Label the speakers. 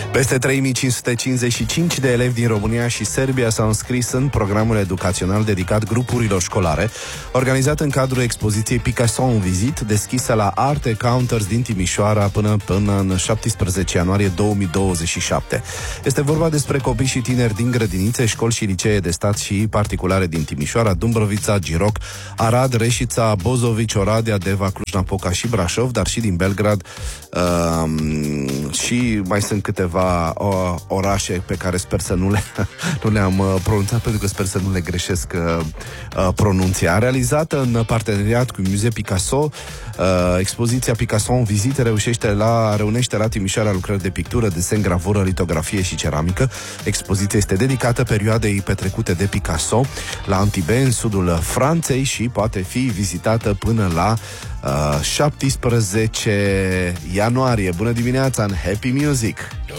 Speaker 1: Peste 3555 de elevi din România și Serbia s-au înscris în programul educațional dedicat grupurilor școlare, organizat în cadrul expoziției Picasso în vizit, deschisă la Art Encounters din Timișoara până în 17 ianuarie 2027. Este vorba despre copii și tineri din grădinițe, școli și licee de stat și particulare din Timișoara, Dumbrăvița, Giroc, Arad, Reșița, Bozovici, Oradea, Deva, Cluj-Napoca și Brașov, dar și din Belgrad, și mai sunt câteva orașe pe care sper să nu le-am pronunțat, pentru că sper să nu le greșesc pronunția. Realizată în parteneriat cu Musée Picasso, expoziția Picasso în vizită reunește la Timișoara lucrări de pictură, desen, gravură, litografie și ceramică. Expoziția este dedicată perioadei petrecute de Picasso la Antibes, în sudul Franței, și poate fi vizitată până la 17 ianuarie. Bună dimineața în Happy Music!